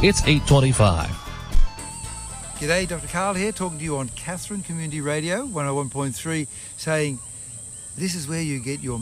It's 8:25. G'day, Dr. Carl here, talking to you on Katherine Community Radio, 101.3, saying this is where you get your